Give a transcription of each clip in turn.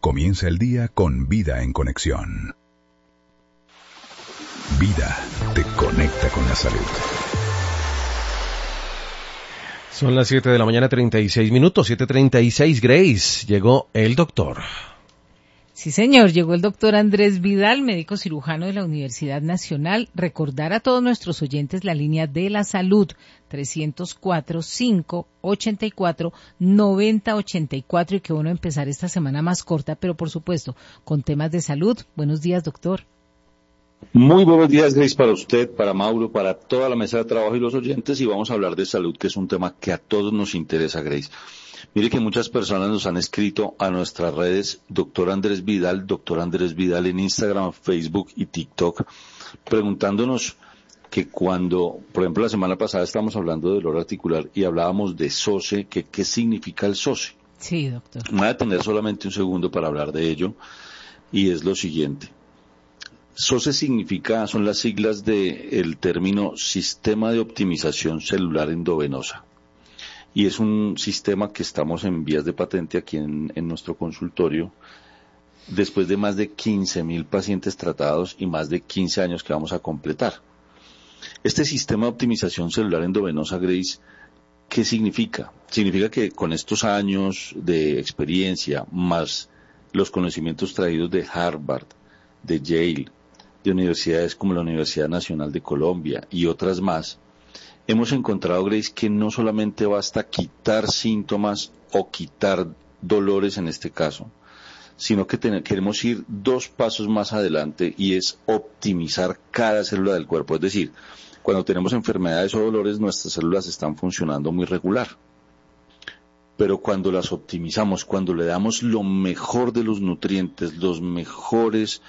Comienza el día con Vida en Conexión. Vida te conecta con la salud. Son las 7 de la mañana, 36 minutos, 7:36, Grace. Llegó el doctor. Sí, señor, llegó el doctor Andrés Vidal, médico cirujano de la Universidad Nacional. Recordar a todos nuestros oyentes la línea de la salud, 304-584-9084, y que bueno empezar esta semana más corta, pero por supuesto, con temas de salud. Buenos días, doctor. Muy buenos días, Grace, para usted, para Mauro, para toda la mesa de trabajo y los oyentes, y vamos a hablar de salud, que es un tema que a todos nos interesa, Grace. Mire que muchas personas nos han escrito a nuestras redes, doctor Andrés Vidal en Instagram, Facebook y TikTok, preguntándonos que cuando, por ejemplo, la semana pasada estábamos hablando de dolor articular y hablábamos de SOSE, que ¿qué significa el SOSE? Sí, doctor. Me voy a tener solamente un segundo para hablar de ello, y es lo siguiente. SOSE son las siglas del término Sistema de Optimización Celular Endovenosa. Y es un sistema que estamos en vías de patente aquí en nuestro consultorio, después de más de 15.000 pacientes tratados y más de 15 años que vamos a completar. Este sistema de optimización celular endovenosa, Grace, ¿qué significa? Significa que con estos años de experiencia, más los conocimientos traídos de Harvard, de Yale, de universidades como la Universidad Nacional de Colombia y otras más, hemos encontrado, Grace, que no solamente basta quitar síntomas o quitar dolores en este caso, sino que queremos ir 2 pasos más adelante, y es optimizar cada célula del cuerpo. Es decir, cuando tenemos enfermedades o dolores, nuestras células están funcionando muy regular. Pero cuando las optimizamos, cuando le damos lo mejor de los nutrientes, los mejores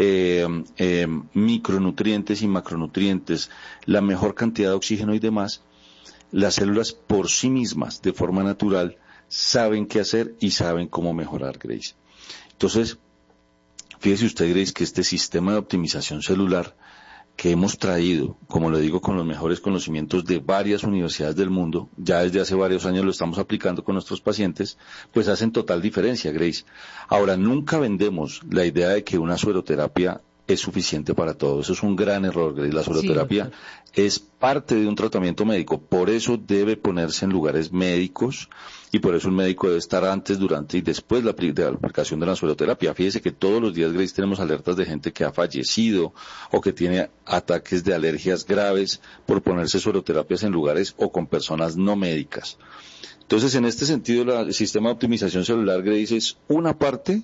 micronutrientes y macronutrientes, la mejor cantidad de oxígeno y demás, las células por sí mismas, de forma natural, saben qué hacer y saben cómo mejorar, Grace. Entonces, fíjese usted, Grace, que este sistema de optimización celular que hemos traído, como le digo, con los mejores conocimientos de varias universidades del mundo, ya desde hace varios años lo estamos aplicando con nuestros pacientes, pues hacen total diferencia, Grace. Ahora, nunca vendemos la idea de que una sueroterapia es suficiente para todo. Eso es un gran error, Grace. La sueroterapia es parte de un tratamiento médico, por eso debe ponerse en lugares médicos, y por eso el médico debe estar antes, durante y después de la aplicación de la sueroterapia. Fíjese que todos los días, Grace, tenemos alertas de gente que ha fallecido o que tiene ataques de alergias graves por ponerse sueroterapias en lugares o con personas no médicas. Entonces, en este sentido, el sistema de optimización celular, Grace, es una parte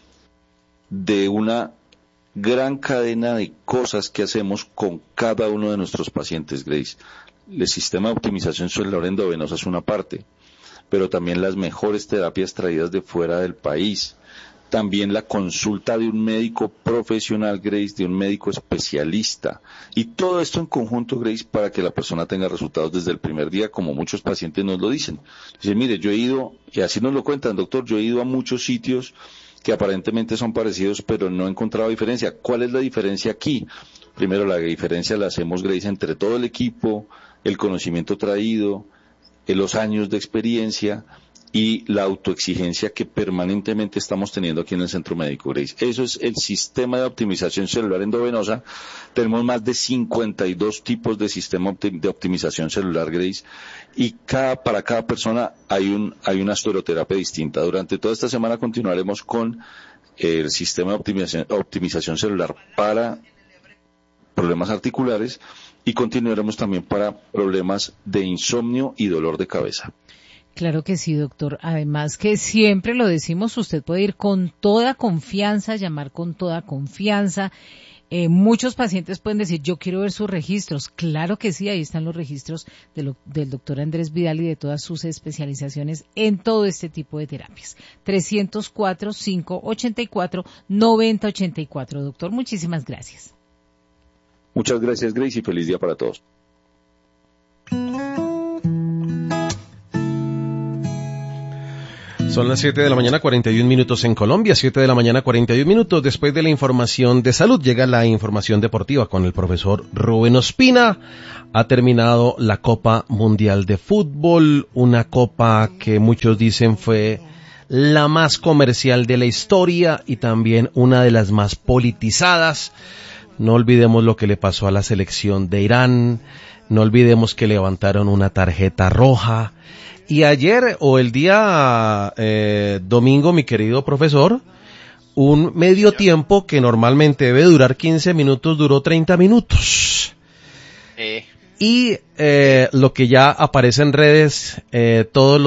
de una gran cadena de cosas que hacemos con cada uno de nuestros pacientes, Grace. El sistema de optimización celular endovenosa es una parte, pero también las mejores terapias traídas de fuera del país. También la consulta de un médico profesional, Grace, de un médico especialista. Y todo esto en conjunto, Grace, para que la persona tenga resultados desde el primer día, como muchos pacientes nos lo dicen. Dicen, mire, yo he ido, y así nos lo cuentan, doctor, yo he ido a muchos sitios que aparentemente son parecidos, pero no he encontrado diferencia. ¿Cuál es la diferencia aquí? Primero, la diferencia la hacemos, Grace, entre todo el equipo, el conocimiento traído, los años de experiencia y la autoexigencia que permanentemente estamos teniendo aquí en el centro médico, Grace. Eso es el sistema de optimización celular endovenosa. Tenemos más de 52 tipos de sistema de optimización celular, Grace, y para cada persona hay una sueroterapia distinta. Durante toda esta semana continuaremos con el sistema de optimización celular para problemas articulares, y continuaremos también para problemas de insomnio y dolor de cabeza. Claro que sí, doctor. Además que siempre lo decimos, usted puede ir con toda confianza, llamar con toda confianza. Muchos pacientes pueden decir, yo quiero ver sus registros. Claro que sí, ahí están los registros del doctor Andrés Vidal y de todas sus especializaciones en todo este tipo de terapias. 304-584-9084. Doctor, muchísimas gracias. Muchas gracias, Grace, y feliz día para todos. Son las 7 de la mañana, 41 minutos en Colombia, 7 de la mañana, 41 minutos. Después de la información de salud, llega la información deportiva con el profesor Rubén Ospina. Ha terminado la Copa Mundial de Fútbol, una copa que muchos dicen fue la más comercial de la historia y también una de las más politizadas. No olvidemos lo que le pasó a la selección de Irán, no olvidemos que levantaron una tarjeta roja. Y ayer o el día domingo, mi querido profesor, un medio tiempo que normalmente debe durar 15 minutos, duró 30 minutos. Y lo que ya aparece en redes, todos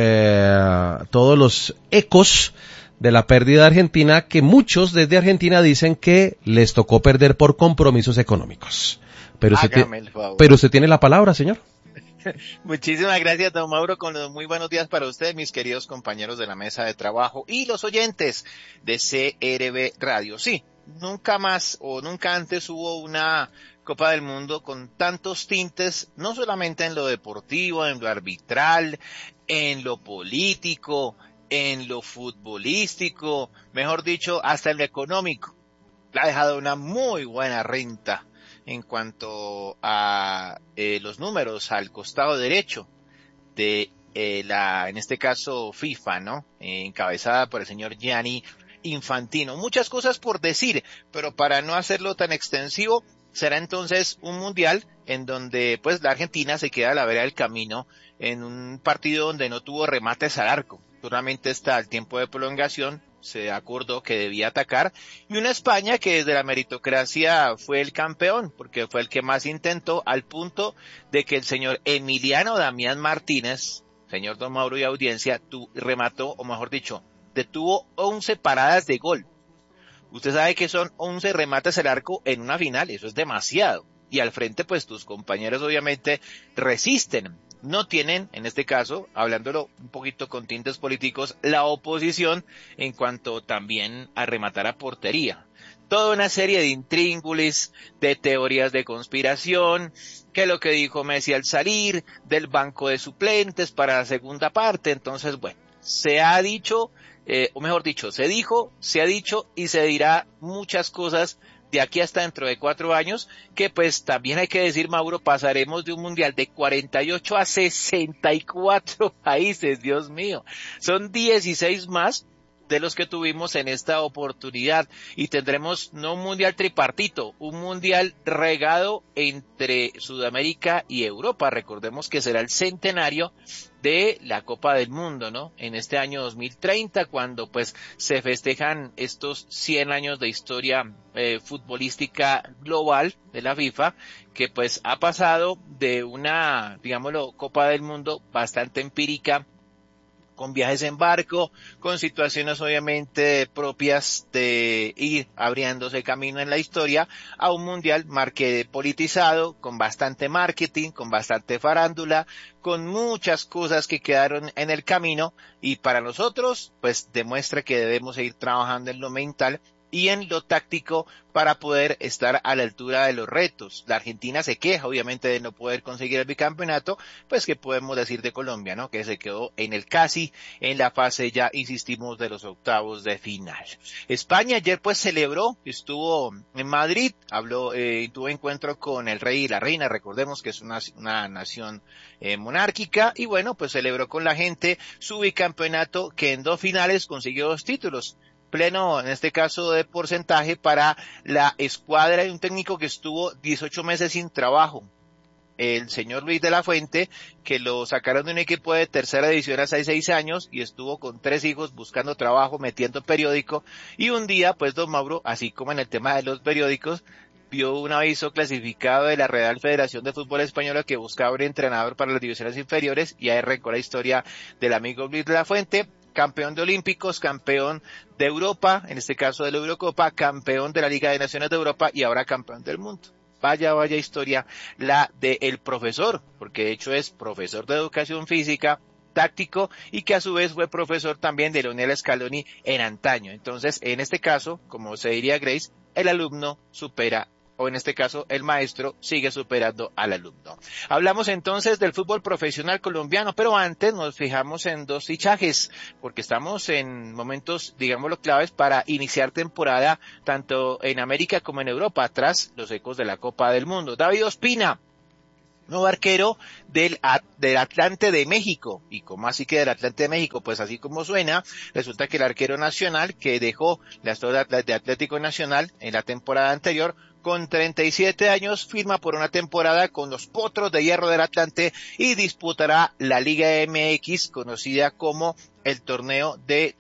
los ecos de la pérdida de Argentina, que muchos desde Argentina dicen que les tocó perder por compromisos económicos. Pero usted tiene la palabra, señor. Muchísimas gracias, don Mauro, con los muy buenos días para ustedes, mis queridos compañeros de la mesa de trabajo y los oyentes de CRB Radio. Sí, nunca más o nunca antes hubo una Copa del Mundo con tantos tintes, no solamente en lo deportivo, en lo arbitral, en lo político, en lo futbolístico, mejor dicho, hasta en lo económico. Le ha dejado una muy buena renta en cuanto a los números al costado derecho de en este caso FIFA, ¿no? Encabezada por el señor Gianni Infantino. Muchas cosas por decir, pero para no hacerlo tan extensivo, será entonces un mundial en donde pues la Argentina se queda a la vera del camino en un partido donde no tuvo remates al arco. Solamente hasta el tiempo de prolongación se acordó que debía atacar, y una España que desde la meritocracia fue el campeón, porque fue el que más intentó, al punto de que el señor Emiliano Damián Martínez, señor don Mauro y audiencia, remató, o mejor dicho, detuvo 11 paradas de gol. Usted sabe que son 11 remates al arco en una final, eso es demasiado. Y al frente, pues tus compañeros obviamente resisten. No tienen, en este caso, hablándolo un poquito con tintes políticos, la oposición en cuanto también a rematar a portería. Toda una serie de intríngulis, de teorías de conspiración, que lo que dijo Messi al salir, del banco de suplentes para la segunda parte. Entonces, bueno, se ha dicho, o mejor dicho, se dijo, se ha dicho y se dirá muchas cosas de aquí hasta dentro de 4 años, que pues también hay que decir, Mauro, pasaremos de un mundial de 48 a 64 países, Dios mío. Son 16 más de los que tuvimos en esta oportunidad, y tendremos no un mundial tripartito, un mundial regado entre Sudamérica y Europa. Recordemos que será el centenario de la Copa del Mundo, ¿no? En este año 2030, cuando pues se festejan estos 100 años de historia futbolística global de la FIFA, que pues ha pasado de una, digámoslo, Copa del Mundo bastante empírica, con viajes en barco, con situaciones obviamente propias de ir abriéndose camino en la historia, a un mundial politizado, con bastante marketing, con bastante farándula, con muchas cosas que quedaron en el camino, y para nosotros pues demuestra que debemos seguir trabajando en lo mental y en lo táctico para poder estar a la altura de los retos. La Argentina se queja obviamente de no poder conseguir el bicampeonato, pues que podemos decir de Colombia, ¿no? Que se quedó en el casi, en la fase ya, insistimos, de los octavos de final. España ayer pues celebró, estuvo en Madrid, tuvo encuentro con el rey y la reina, recordemos que es una nación monárquica, y bueno, pues celebró con la gente su bicampeonato, que en 2 finales consiguió 2 títulos. Pleno, en este caso, de porcentaje para la escuadra de un técnico que estuvo 18 meses sin trabajo. El señor Luis de la Fuente, que lo sacaron de un equipo de tercera división hace 6 años y estuvo con 3 hijos buscando trabajo, metiendo periódico, y un día, pues don Mauro, así como en el tema de los periódicos, vio un aviso clasificado de la Real Federación de Fútbol Española que buscaba un entrenador para las divisiones inferiores, y ahí arrancó la historia del amigo Luis de la Fuente, campeón de Olímpicos, campeón de Europa, en este caso de la Eurocopa, campeón de la Liga de Naciones de Europa y ahora campeón del mundo. Vaya historia la del profesor, porque de hecho es profesor de educación física, táctico, y que a su vez fue profesor también de Leonel Scaloni en antaño. Entonces, en este caso, como se diría Grace, el alumno supera, o en este caso el maestro sigue superando al alumno. Hablamos entonces del fútbol profesional colombiano, pero antes nos fijamos en 2 fichajes, porque estamos en momentos, digámoslo, claves para iniciar temporada tanto en América como en Europa, tras los ecos de la Copa del Mundo. David Ospina nuevo arquero del Atlante de México. Y como así que del Atlante de México, pues así como suena, resulta que el arquero nacional que dejó la historia de Atlético Nacional en la temporada anterior, con 37 años, firma por una temporada con los Potros de Hierro del Atlante y disputará la Liga MX, conocida como el torneo de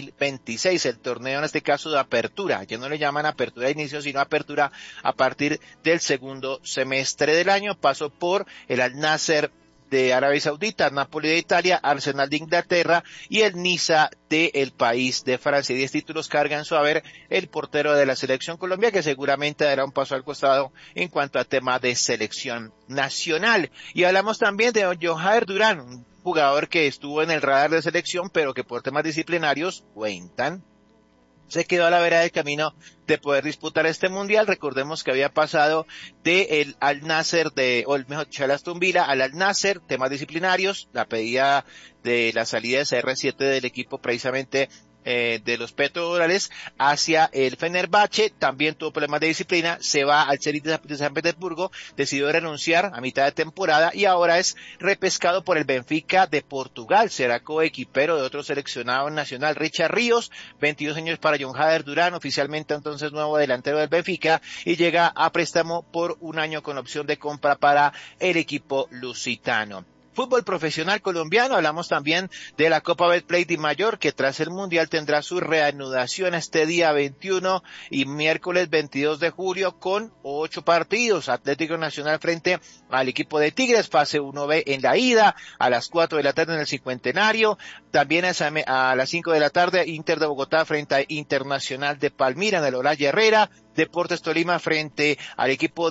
2026, el torneo en este caso de apertura. Ya no le llaman apertura de inicio, sino apertura a partir del segundo semestre del año. Pasó por el Al Nasser de Arabia Saudita, Napoli de Italia, Arsenal de Inglaterra y el Niza del país de Francia. 10 títulos cargan su haber el portero de la selección Colombia, que seguramente dará un paso al costado en cuanto a tema de selección nacional. Y hablamos también de John Jader Durán, un jugador que estuvo en el radar de selección, pero que por temas disciplinarios cuentan se quedó a la vera del camino de poder disputar este mundial. Recordemos que había pasado del Al Nasser al Aston Villa al Al Nasser, temas disciplinarios, la pedida de la salida de CR7 del equipo precisamente de los petrodólares hacia el Fenerbahce, también tuvo problemas de disciplina, se va al Zenit de San Petersburgo, decidió renunciar a mitad de temporada y ahora es repescado por el Benfica de Portugal, será coequipero de otro seleccionado nacional, Richard Ríos, 22 años para John Jader Durán, oficialmente entonces nuevo delantero del Benfica, y llega a préstamo por un año con opción de compra para el equipo lusitano. Fútbol profesional colombiano, hablamos también de la Copa Betplay de Mayor, que tras el Mundial tendrá su reanudación este día 21 y miércoles 22 de julio con 8 partidos. Atlético Nacional frente al equipo de Tigres, fase 1B en la ida, a las 4 de la tarde en el Cincuentenario. También a las 5 de la tarde, Inter de Bogotá frente a Internacional de Palmira en el Olaya Herrera. Deportes Tolima frente al equipo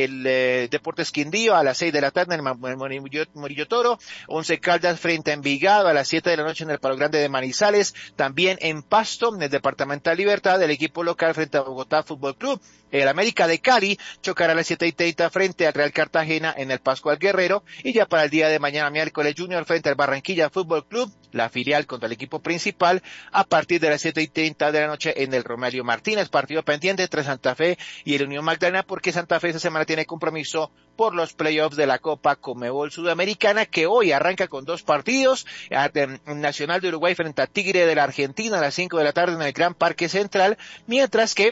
de Deportes Quindío a las 6 de la tarde en el Murillo Toro. 11 Caldas frente a Envigado a las 7 de la noche en el Palo Grande de Manizales. También en Pasto, en el Departamental Libertad, el equipo local frente a Bogotá Fútbol Club. El América de Cali chocará a las 7:30 frente al Real Cartagena en el Pascual Guerrero. Y ya para el día de mañana miércoles, Junior frente al Barranquilla Fútbol Club, la filial contra el equipo principal, a partir de las 7:30 de la noche en el Romelio Martínez. Partido pendiente entre Santa Fe y el Unión Magdalena, porque Santa Fe esta semana tiene compromiso por los playoffs de la Copa Conmebol Sudamericana, que hoy arranca con 2 partidos. Nacional de Uruguay frente a Tigre de la Argentina a las 5 de la tarde en el Gran Parque Central, mientras que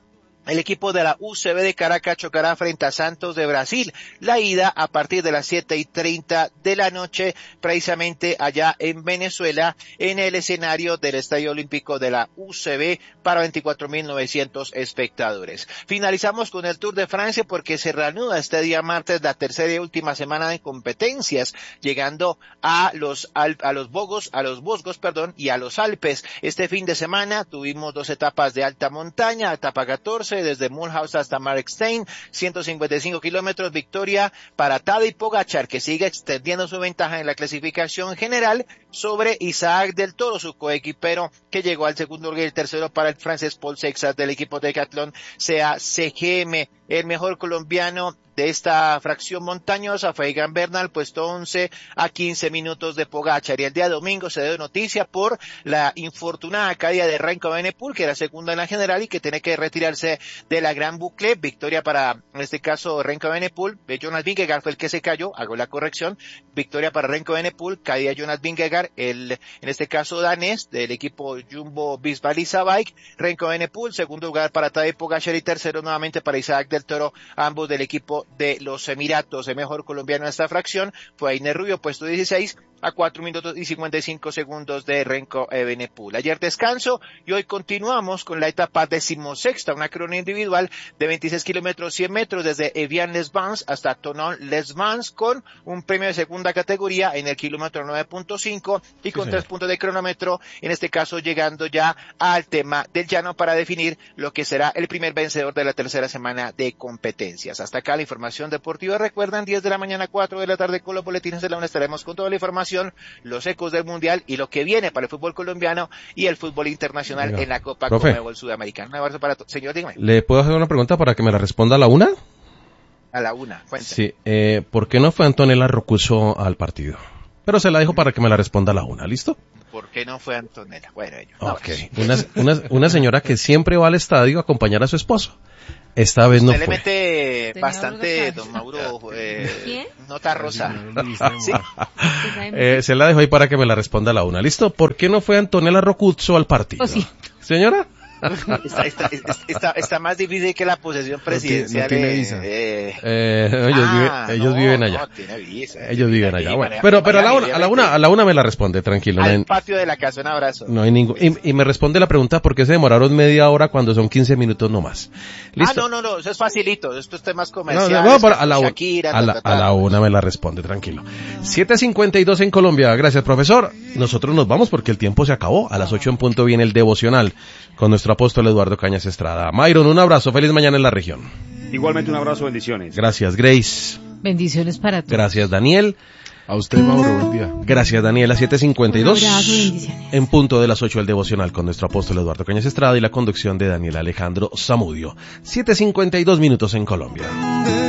el equipo de la UCB de Caracas chocará frente a Santos de Brasil. La ida a partir de las 7:30 de la noche, precisamente allá en Venezuela, en el escenario del Estadio Olímpico de la UCB para 24.900 espectadores. Finalizamos con el Tour de Francia porque se reanuda este día martes la tercera y última semana de competencias, llegando a los Vosgos y a los Alpes. Este fin de semana tuvimos 2 etapas de alta montaña, etapa 14, desde Mulhouse hasta Markstein, 155 kilómetros, victoria para Tadej Pogačar, que sigue extendiendo su ventaja en la clasificación general sobre Isaac del Toro, su coequipero, que llegó al segundo lugar y el tercero para el francés Paul Sexas del equipo Decathlon CACGM. El mejor colombiano de esta fracción montañosa fue Egan Bernal, puesto 11 a 15 minutos de Pogačar. Y el día domingo se dio noticia por la infortunada caída de Remco Evenepoel, que era segunda en la general y que tiene que retirarse de la Gran Boucle. Victoria para, en este caso, Remco Evenepoel. Jonas Vingegaard fue el que se cayó, hago la corrección. Victoria para Remco Evenepoel, caída Jonas Vingegaard, en este caso danés, del equipo Jumbo Visma Bike. Remco Evenepoel, segundo lugar para Tadej Pogačar y tercero nuevamente para Isaac del Toro, ambos del equipo de los Emiratos. El mejor colombiano en esta fracción fue Ainer Rubio, puesto 16 a 4 minutos y 55 segundos de Remco Evenepoel. Ayer descanso y hoy continuamos con la etapa 16ª, una crono individual de 26 kilómetros 100 metros desde Evian-les-Bains hasta Thonon-les-Bains, con un premio de segunda categoría en el kilómetro 9.5 y con 3 puntos de cronómetro, en este caso llegando ya al tema del llano para definir lo que será el primer vencedor de la tercera semana de competencias. Hasta acá la información deportiva. Recuerden, 10 de la mañana, 4 de la tarde con los boletines de la UNA estaremos con toda la información, los ecos del mundial y lo que viene para el fútbol colombiano y el fútbol internacional. Venga, en la Copa Conmebol Sudamericana. Un abrazo para todos. Señor, dígame. ¿Le puedo hacer una pregunta para que me la responda a la una? A la una, cuéntame. Sí, ¿por qué no fue Antonella Roccuzzo al partido? Pero se la dejo para que me la responda a la una, ¿listo? ¿Por qué no fue Antonella? Bueno, Okay. Una señora que siempre va al estadio a acompañar a su esposo. Esta vez no fue. Usted le mete bastante, don Mauro, nota rosa. ¿Sí? Se la dejo ahí para que me la responda la una. ¿Listo? ¿Por qué no fue Antonella Rocuzzo al partido? Sí. ¿Señora? Está más difícil que la posesión presidencial. No tiene visa. Ellos viven allá. No tiene visa. Ellos viven allá. Bueno, pero a la una me la responde, tranquilo. Al patio de la casa, un abrazo. No hay ningún. Y me responde la pregunta por qué se demoraron media hora cuando son 15 minutos nomás. ¿Listo? No, eso es facilito. Esto es temas comerciales. A la una me la responde, tranquilo. 7:52 en Colombia. Gracias, profesor. Nosotros nos vamos porque el tiempo se acabó. A las 8 en punto viene el devocional con nuestro apóstol Eduardo Cañas Estrada. Myron, un abrazo, feliz mañana en la región. Igualmente un abrazo, bendiciones. Gracias, Grace. Bendiciones para todos. Gracias, Daniel. A usted, Mauro, buen día. Gracias, Daniel. A 7:52. Un abrazo, bendiciones. En punto de las 8 el devocional con nuestro apóstol Eduardo Cañas Estrada y la conducción de Daniel Alejandro Zamudio. 7:52 minutos en Colombia.